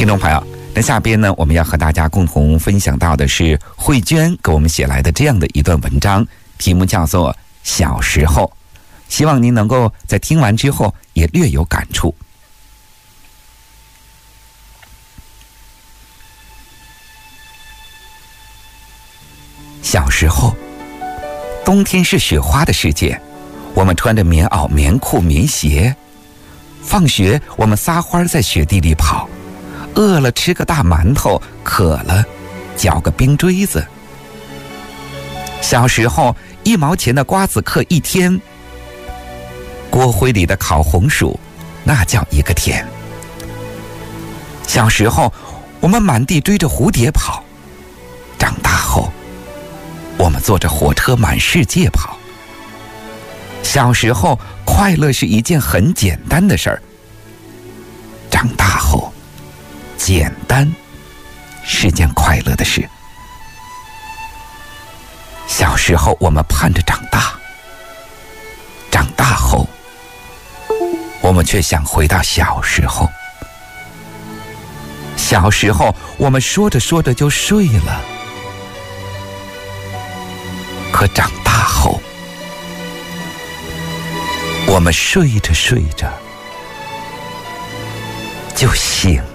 听众朋友，那下边呢，我们要和大家共同分享到的是慧娟给我们写来的这样的一段文章，题目叫做《小时候》，希望您能够在听完之后也略有感触。小时候，冬天是雪花的世界，我们穿着棉袄、棉裤、棉鞋，放学我们撒欢在雪地里跑，饿了吃个大馒头，渴了嚼个冰锥子。小时候1毛钱的瓜子嗑一天，锅灰里的烤红薯那叫一个甜。小时候我们满地追着蝴蝶跑，长大后我们坐着火车满世界跑。小时候快乐是一件很简单的事儿，长大后简单是件快乐的事。小时候我们盼着长大，长大后我们却想回到小时候。小时候我们说着说着就睡了，可长大后我们睡着睡着就醒了。